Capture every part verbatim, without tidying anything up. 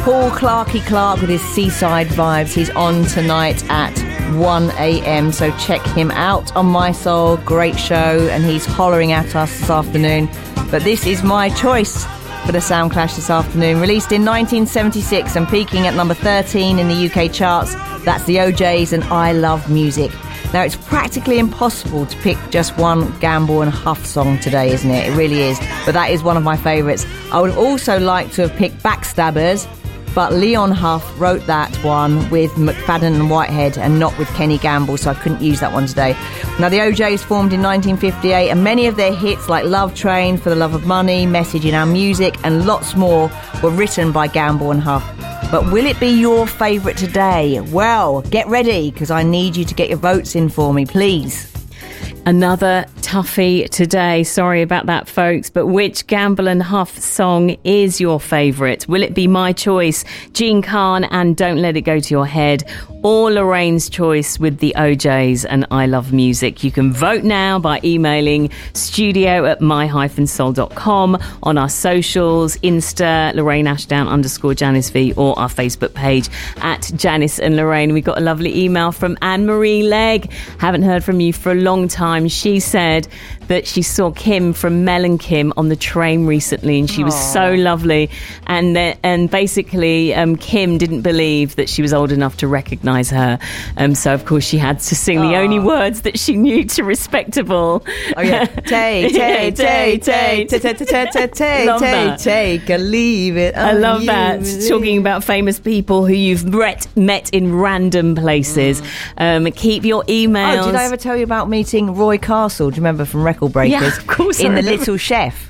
Paul Clarky Clark with his Seaside Vibes. He's on tonight at one a.m, so check him out on My Soul. Great show, and he's hollering at us this afternoon. But this is my choice for the Sound Clash this afternoon. Released in nineteen seventy-six and peaking at number thirteen in the U K charts. That's the O Js and I Love Music. Now, it's practically impossible to pick just one Gamble and Huff song today, isn't it? It really is. But that is one of my favourites. I would also like to have picked Backstabbers, but Leon Huff wrote that one with McFadden and Whitehead and not with Kenny Gamble, so I couldn't use that one today. Now, the O Js formed in nineteen fifty-eight, and many of their hits like Love Train, For the Love of Money, Message in Our Music, and lots more were written by Gamble and Huff. But will it be your favourite today? Well, get ready, because I need you to get your votes in for me, please. Another toughie today. Sorry about that, folks. But which Gamble and Huff song is your favourite? Will it be My Choice, Gene Khan and Don't Let It Go to Your Head, or Lorraine's choice with the O Js and I Love Music? You can vote now by emailing studio at my hyphen soul dot com, on our socials, Insta, Lorraine Ashdown underscore Janice V, or our Facebook page at Janice and Lorraine. We got a lovely email from Anne-Marie Legg. Haven't heard from you for a long time. She said that she saw Kim from Mel and Kim on the train recently, and she was Aww. so lovely. And th- and basically, um, Kim didn't believe that she was old enough to recognise her. Um, so, of course, she had to sing Aww. the only words that she knew to Respectable. Oh, yeah. Take, take, take, take, take, take, take, take, take, take, take, leave it. I love that. Talking about famous people who you've met, met in random places. Um, keep your emails. Oh, did I ever tell you about meeting Roy Castle? Do you remember from Record Breakers? Yeah, of course. In I The remember. Little Chef.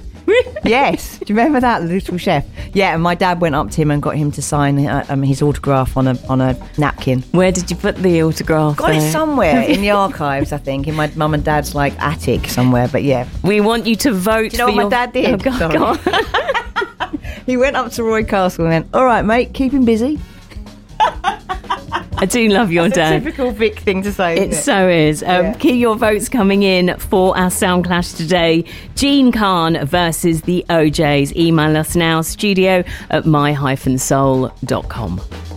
Yes. Do you remember that, The Little Chef? Yeah, and my dad went up to him and got him to sign uh, um, his autograph on a on a napkin. Where did you put the autograph? Got it there? somewhere in the archives, I think, in my mum and dad's like attic somewhere. But yeah, We want you to vote. do you know for what my your... dad did? Oh, God, Sorry. go on. He went up to Roy Castle and went, "All right, mate, keep him busy." I do love your It's a dad. typical Vic thing to say. It isn't it? so is. Um, Yeah. Keep your votes coming in for our Sound Clash today. Gene Khan versus the O Js. Email us now, studio at my hyphen soul dot com.